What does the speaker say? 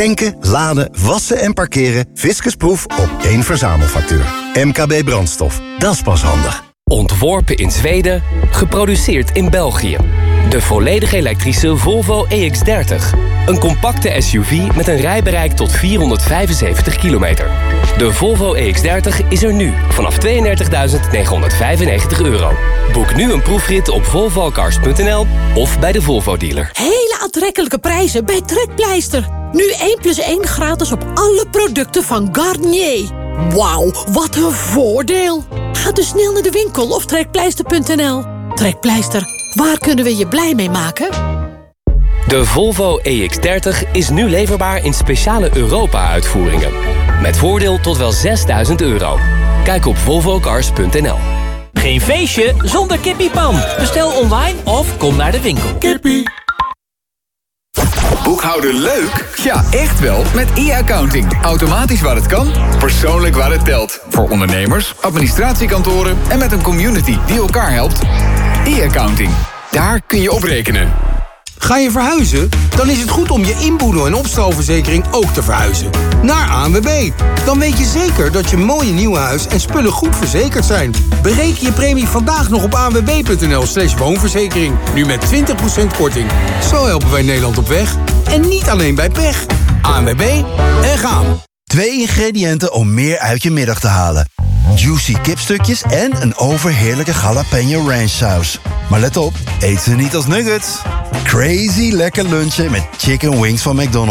Tanken, laden, wassen en parkeren. Fiscusproef op één verzamelfactuur. MKB Brandstof. Dat is pas handig. Ontworpen in Zweden, geproduceerd in België. De volledig elektrische Volvo EX30. Een compacte SUV met een rijbereik tot 475 kilometer. De Volvo EX30 is er nu vanaf €32.995. Boek nu een proefrit op volvocars.nl of bij de Volvo dealer. Hele aantrekkelijke prijzen bij Trekpleister. Nu 1+1 gratis op alle producten van Garnier. Wauw, wat een voordeel. Ga dus snel naar de winkel of trekpleister.nl. Trekpleister, waar kunnen we je blij mee maken? De Volvo EX30 is nu leverbaar in speciale Europa-uitvoeringen. Met voordeel tot wel €6.000. Kijk op volvocars.nl. Geen feestje zonder kippiepan. Bestel online of kom naar de winkel. Kippie. Boekhouden leuk? Ja, echt wel. Met e-accounting. Automatisch waar het kan, persoonlijk waar het telt. Voor ondernemers, administratiekantoren en met een community die elkaar helpt. E-accounting. Daar kun je op rekenen. Ga je verhuizen? Dan is het goed om je inboedel- en opstalverzekering ook te verhuizen. Naar ANWB. Dan weet je zeker dat je mooie nieuwe huis en spullen goed verzekerd zijn. Bereken je premie vandaag nog op anwb.nl/woonverzekering. Nu met 20% korting. Zo helpen wij Nederland op weg. En niet alleen bij pech. ANWB en gaan. 2 ingrediënten om meer uit je middag te halen. Juicy kipstukjes en een overheerlijke jalapeno ranch saus. Maar let op, eet ze niet als nuggets. Crazy lekker lunchen met chicken wings van McDonald's.